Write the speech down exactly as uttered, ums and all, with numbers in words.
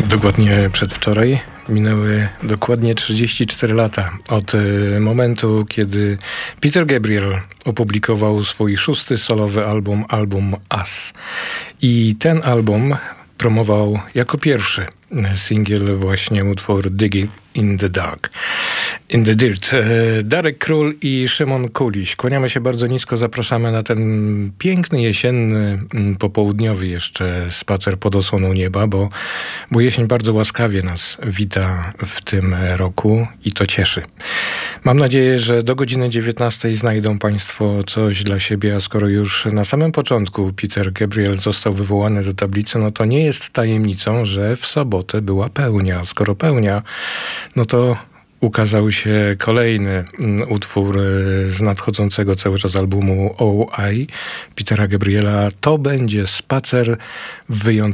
Dokładnie przedwczoraj minęły dokładnie trzydzieści cztery lata od y, momentu, kiedy Peter Gabriel opublikował swój szósty solowy album, album Us. I ten album promował jako pierwszy singiel właśnie utwór Digging in the Dark. In the Dirt. Darek Król i Szymon Kuliś. Kłaniamy się bardzo nisko, zapraszamy na ten piękny, jesienny, popołudniowy jeszcze spacer pod osłoną nieba, bo, bo jesień bardzo łaskawie nas wita w tym roku i to cieszy. Mam nadzieję, że do godziny dziewiętnastej znajdą Państwo coś dla siebie, a skoro już na samym początku Peter Gabriel został wywołany do tablicy, no to nie jest tajemnicą, że w sobotę była pełnia. Skoro pełnia, no to ukazał się kolejny utwór z nadchodzącego cały czas albumu O I Petera Gabriela. To będzie spacer w wyjątkowym